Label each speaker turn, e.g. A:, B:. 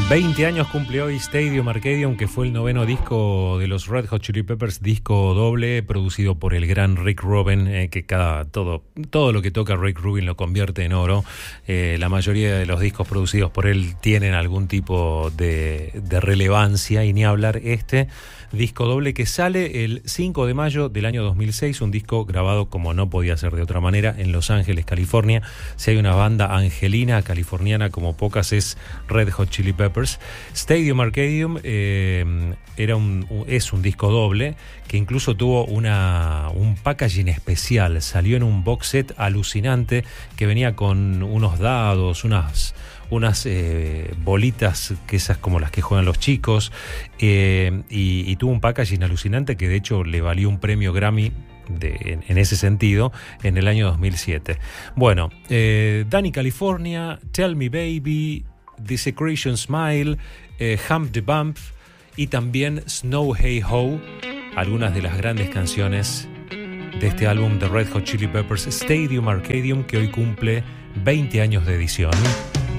A: 20 años cumple hoy Stadium Arcadium, que fue el noveno disco de los Red Hot Chili Peppers, disco doble, producido por el gran Rick Rubin, que todo lo que toca Rick Rubin lo convierte en oro. La mayoría de los discos producidos por él tienen algún tipo de relevancia, y ni hablar este disco doble que sale el 5 de mayo del año 2006, un disco grabado, como no podía ser de otra manera, en Los Ángeles, California. Si hay una banda angelina californiana como pocas, es Red Hot Chili Peppers. Stadium Arcadium es un disco doble que incluso tuvo un packaging especial. Salió en un box set alucinante que venía con unos dados, unas bolitas, que esas como las que juegan los chicos, y tuvo un packaging alucinante que de hecho le valió un premio Grammy en ese sentido en el año 2007. Bueno, Danny California, Tell Me Baby, Desecration Smile, Hump the Bump y también Snow Hey Ho, algunas de las grandes canciones de este álbum de Red Hot Chili Peppers, Stadium Arcadium, que hoy cumple 20 años de edición.